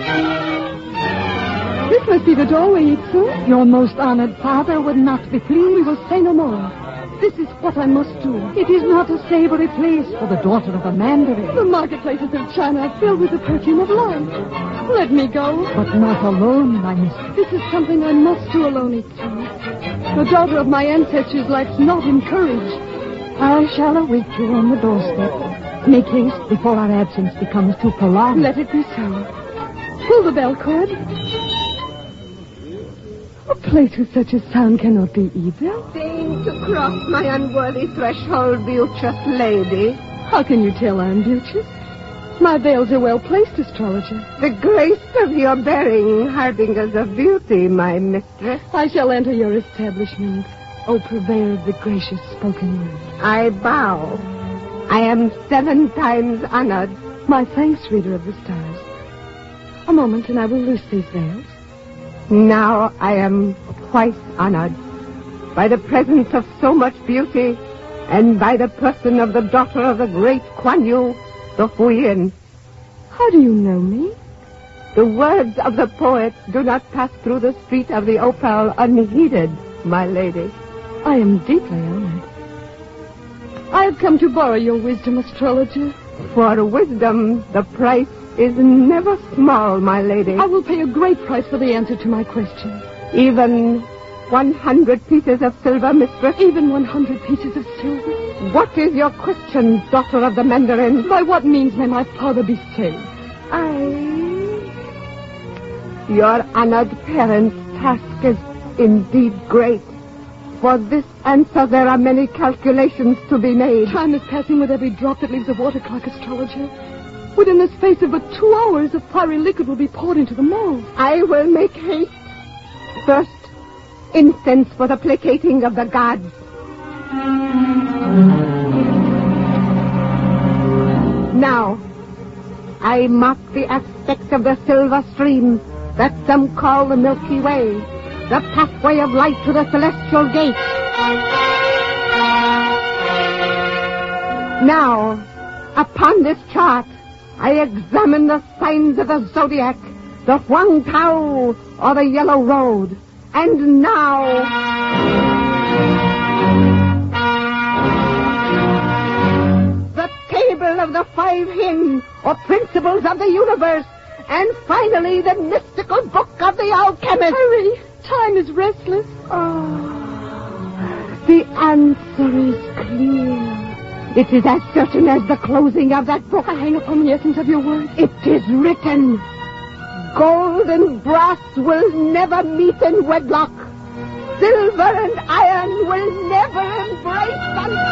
This must be the doorway, Itsu. Your most honored father would not be pleased. We will say no more. This is what I must do. It is not a savory place for the daughter of a mandarin. The marketplaces of China are filled with the perfume of life. Let me go. But not alone, my mistress. This is something I must do alone, Itsu. The daughter of my ancestors lacks not in courage. I shall await you on the doorstep. Make haste before our absence becomes too prolonged. Let it be so. Pull the bell cord. A place with such a sound cannot be evil. Deign to cross my unworthy threshold, beauteous lady. How can you tell I am beauteous? My veils are well placed, astrologer. The grace of your bearing harbingers of beauty, my mistress. I shall enter your establishment, O purveyor of the gracious spoken word. I bow. I am 7 times honored. My thanks, reader of the stars. A moment, and I will loose these veils. Now I am twice honored by the presence of so much beauty and by the person of the daughter of the great Kuan Yu, the Huyin. How do you know me? The words of the poet do not pass through the street of the Opal unheeded, my lady. I am deeply honored. I have come to borrow your wisdom, astrologer. For wisdom, the price is never small, my lady. I will pay a great price for the answer to my question. Even 100 pieces of silver, mistress? Even 100 pieces of silver? What is your question, daughter of the Mandarin? By what means may my father be saved? Your honored parent's task is indeed great. For this answer, there are many calculations to be made. Time is passing with every drop that leaves the water clock, astrologer. Within the space of but 2 hours, a fiery liquid will be poured into the mold. I will make haste. First, incense for the placating of the gods. Now, I mark the aspect of the silver stream that some call the Milky Way, the pathway of light to the celestial gate. Now, upon this chart, I examine the signs of the zodiac, the Huang Tao, or the Yellow Road. And now... the table of the 5 Hin, or principles of the universe. And finally, the mystical book of the alchemist. Hurry! Time is restless. The answer is clear. It is as certain as the closing of that book. I hang upon the essence of your words. It is written. Gold and brass will never meet in wedlock. Silver and iron